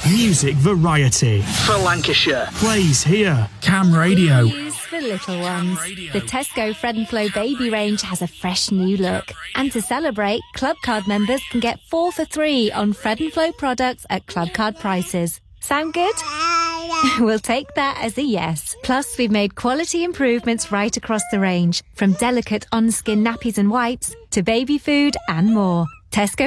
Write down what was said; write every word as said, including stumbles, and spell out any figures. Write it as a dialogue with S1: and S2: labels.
S1: Music variety.
S2: For Lancashire.
S1: Plays here.
S3: Cam Radio.
S4: News for little ones. The Tesco Fred and Flo baby range has a fresh new look. And to celebrate, Club Card members can get four for three on Fred and Flo products at Club Card prices. Sound good? We'll take that as a yes. Plus, we've made quality improvements right across the range, from delicate on-skin nappies and wipes to baby food and more. Tesco